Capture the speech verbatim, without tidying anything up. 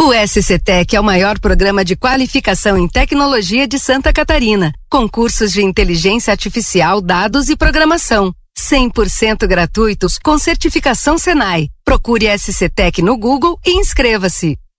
O S C Tech é o maior programa de qualificação em tecnologia de Santa Catarina, com cursos de inteligência artificial, dados e programação. cem por cento gratuitos com certificação Senai. Procure S C Tech no Google e inscreva-se.